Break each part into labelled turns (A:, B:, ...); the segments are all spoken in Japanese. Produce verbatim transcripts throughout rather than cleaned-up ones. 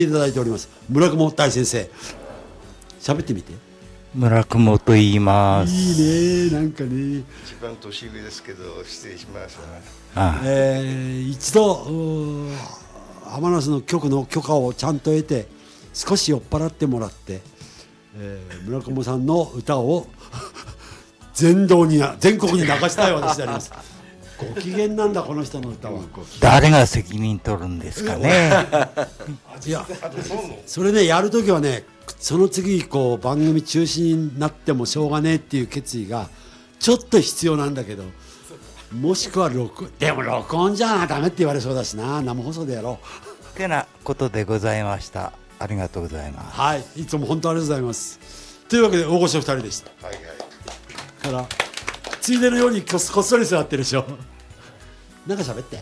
A: いただいております村雲大先生、喋ってみて。
B: 村雲と言います。
A: いいね、なんかね。
C: 一番年上ですけど失礼します。
A: ああ、えー、一度浜那須の局の許可をちゃんと得て少し酔っ払ってもらって、えー、村雲さんの歌を全道に全国に流したい私であります。ご機嫌なんだこの人の歌は。
B: 誰が責任取るんですかね。
A: いや、それね、やるときはね、その次以降番組中止になってもしょうがねえっていう決意がちょっと必要なんだけど、もしくは録でも録音じゃダメって言われそうだしな、生放送でやろう
B: てなことでございました。ありがとうございます。
A: はい、いつも本当ありがとうございます。というわけで大御所ふたりでした。
C: はいはい。
A: からついでのようにこっこっそり座ってるでしょ。なんか喋って。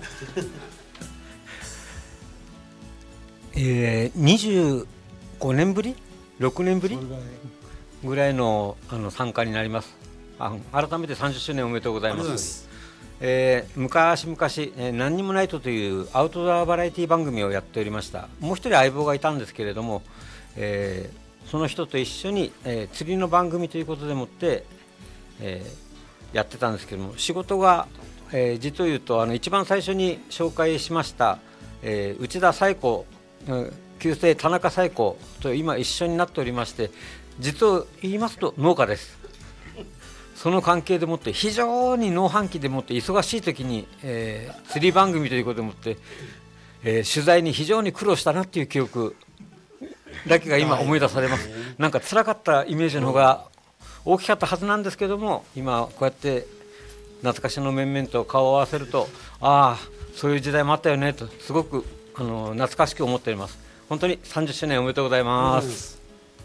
D: えー、にじゅうごねんぶりろくねんぶりぐらいの、あの参加になります。あ、改めてさんじゅっしゅうねんおめでとうございます。えー、昔々、えー、何にもないとというアウトドアバラエティ番組をやっておりました。もう一人相棒がいたんですけれども、えー、その人と一緒に、えー、釣りの番組ということでもって、えー、やってたんですけども、仕事が、えー、実を言うとあの一番最初に紹介しました、えー、内田彩子、旧姓田中彩子と今一緒になっておりまして、実を言いますと農家です。その関係でもって非常に農繁期でもって忙しい時に、えー、釣り番組ということでもって、えー、取材に非常に苦労したなっていう記憶だけが今思い出されます。なんか辛かったイメージの方が大きかったはずなんですけども、今こうやって懐かしの面々と顔を合わせると、ああそういう時代もあったよねとすごくあの懐かしく思っております。本当にさんじゅっしゅうねんおめでとうございます。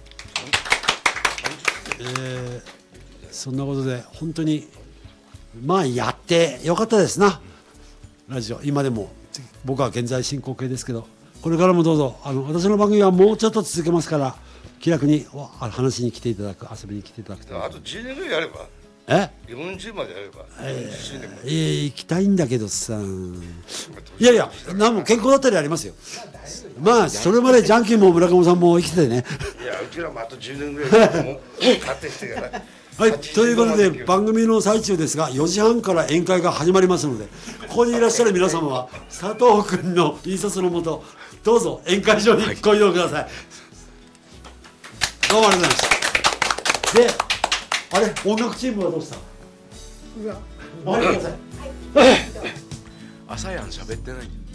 A: えー、そんなことで本当にまあやってよかったですな。ラジオ今でも僕は現在進行形ですけど、これからもどうぞあの私の番組はもうちょっと続けますから、気楽に話に来ていただく、遊びに来ていただくと。
C: あとじゅうねんぐらいやれば、
A: え
C: よんじゅうまでやれば、
A: えー、いや行きたいんだけどさ、いやいや何も健康だったりありますよ。まあそれまでジャンキーも村上さんも生きててね。
C: いやうちらもあとじゅうねんぐらいもう勝手してから
A: はい、ということで番組の最中ですがよじはんから宴会が始まりますので、ここにいらっしゃる皆様は佐藤君の引率のもとどうぞ宴会場にご移動ください。どうもありがとうございました。で、あれ音楽チームはどうした？回りください。
E: 朝やん喋ってない。